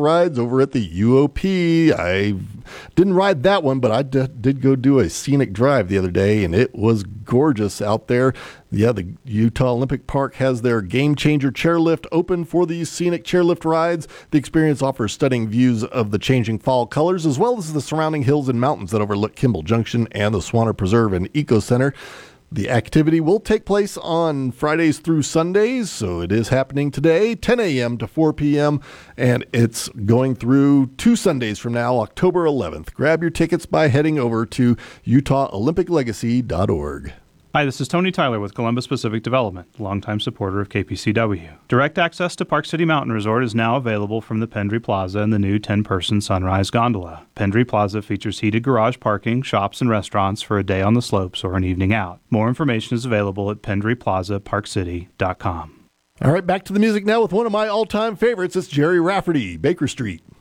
rides over at the UOP. I didn't ride that one, but I did go do a scenic drive the other day, and it was gorgeous out there. Yeah, the Utah Olympic Park has their Game Changer chairlift open for these scenic chairlift rides. The experience offers stunning views of the changing fall colors, as well as the surrounding hills and mountains that overlook Kimball Junction and the Swanner Preserve and Eco Center. The activity will take place on Fridays through Sundays, so it is happening today, 10 a.m. to 4 p.m., and it's going through 2 Sundays from now, October 11th. Grab your tickets by heading over to UtahOlympicLegacy.org. Hi, this is Tony Tyler with Columbus Pacific Development, longtime supporter of KPCW. Direct access to Park City Mountain Resort is now available from the Pendry Plaza and the new 10-person Sunrise Gondola. Pendry Plaza features heated garage parking, shops, and restaurants for a day on the slopes or an evening out. More information is available at PendryPlazaParkCity.com. All right, back to the music now with one of my all-time favorites. It's Jerry Rafferty, Baker Street.